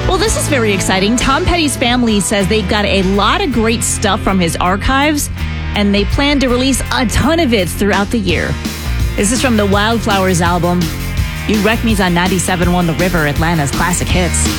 Well, this is very exciting. Tom Petty's family says they've got a lot of great stuff from his archives, and they plan to release a ton of it throughout the year. This is from the Wildflowers album. You Wreck Me's on 97.1 The River, Atlanta's classic hits.